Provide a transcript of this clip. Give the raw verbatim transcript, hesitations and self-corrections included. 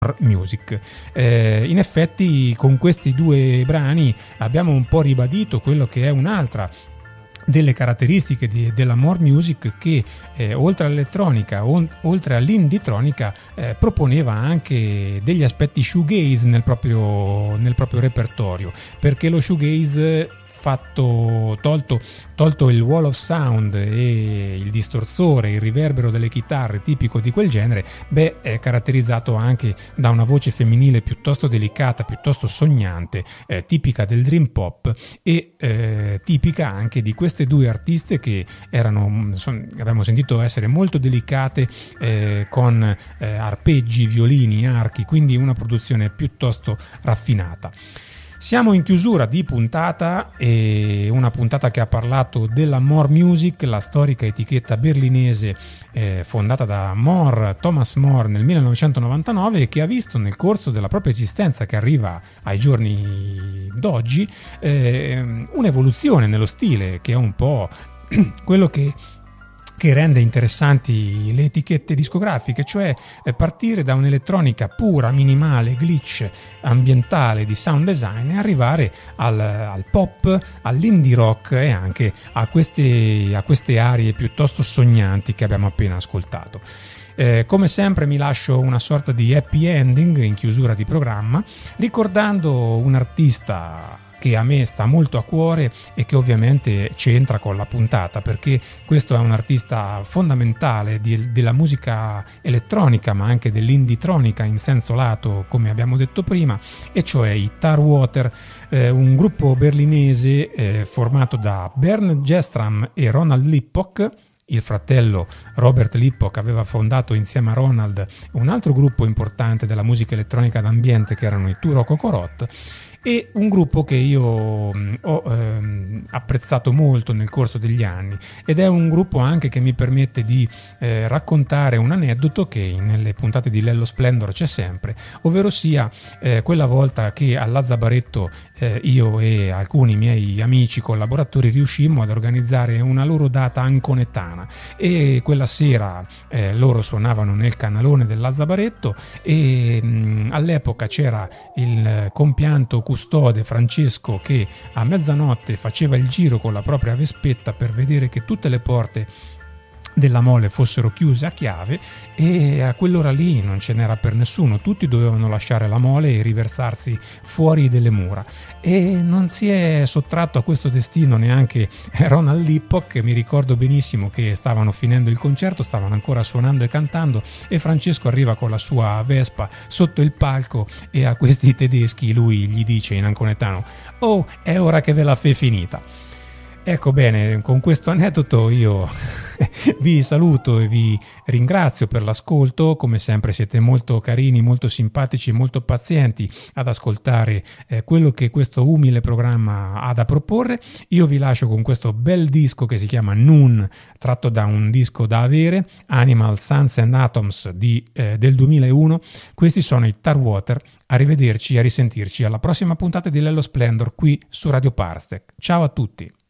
Music. Eh, in effetti con questi due brani abbiamo un po' ribadito quello che è un'altra delle caratteristiche di, della more music, che eh, oltre all'elettronica, on, oltre all'indietronica, eh, proponeva anche degli aspetti shoegaze nel proprio, nel proprio repertorio, perché lo shoegaze fatto tolto, tolto il wall of sound e il distorsore, il riverbero delle chitarre tipico di quel genere, beh, è caratterizzato anche da una voce femminile piuttosto delicata, piuttosto sognante, eh, tipica del dream pop e eh, tipica anche di queste due artiste che erano, son, abbiamo sentito essere molto delicate, eh, con eh, arpeggi, violini, archi, quindi una produzione piuttosto raffinata. Siamo in chiusura di puntata, e una puntata che ha parlato della More Music, la storica etichetta berlinese eh, fondata da More, Thomas More nel millenovecentonovantanove, e che ha visto nel corso della propria esistenza, che arriva ai giorni d'oggi, eh, un'evoluzione nello stile che è un po' quello che che rende interessanti le etichette discografiche, cioè partire da un'elettronica pura, minimale, glitch, ambientale, di sound design, e arrivare al, al pop, all'indie rock e anche a queste, a queste aree piuttosto sognanti che abbiamo appena ascoltato. Eh, come sempre mi lascio una sorta di happy ending in chiusura di programma, ricordando un artista che a me sta molto a cuore e che ovviamente c'entra con la puntata, perché questo è un artista fondamentale di, della musica elettronica, ma anche dell'indietronica in senso lato, come abbiamo detto prima, e cioè i Tarwater, eh, un gruppo berlinese eh, formato da Bernd Gestram e Ronald Lippock. Il fratello Robert Lippock aveva fondato insieme a Ronald un altro gruppo importante della musica elettronica d'ambiente, che erano i Turo Kokorot, e un gruppo che io ho ehm, apprezzato molto nel corso degli anni, ed è un gruppo anche che mi permette di eh, raccontare un aneddoto che nelle puntate di Lello Splendor c'è sempre, ovvero sia eh, quella volta che a Lazzabaretto eh, io e alcuni miei amici collaboratori riuscimmo ad organizzare una loro data anconetana, e quella sera eh, loro suonavano nel canalone del Lazzabaretto, e mh, all'epoca c'era il compianto custode Francesco che a mezzanotte faceva il giro con la propria vespetta per vedere che tutte le porte della mole fossero chiuse a chiave, e a quell'ora lì non ce n'era per nessuno, tutti dovevano lasciare la mole e riversarsi fuori delle mura, e non si è sottratto a questo destino neanche Ronald Lippock, che mi ricordo benissimo che stavano finendo il concerto, stavano ancora suonando e cantando, e Francesco arriva con la sua Vespa sotto il palco, e a questi tedeschi lui gli dice in anconetano: "Oh, è ora che ve la fe finita". Ecco, bene, con questo aneddoto io vi saluto e vi ringrazio per l'ascolto. Come sempre siete molto carini, molto simpatici, molto pazienti ad ascoltare eh, quello che questo umile programma ha da proporre. Io vi lascio con questo bel disco che si chiama Noon, tratto da un disco da avere, Animal, Suns and Atoms di, eh, del duemilauno. Questi sono i Tarwater. Arrivederci e a risentirci alla prossima puntata di Lello Splendor qui su Radio Parsec. Ciao a tutti.